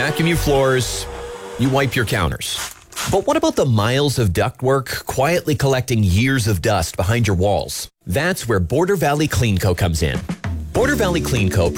vacuum your floors, you wipe your counters. But what about the miles of ductwork quietly collecting years of dust behind your walls? That's where Border Valley Clean Co. comes in. Border Valley Clean Co.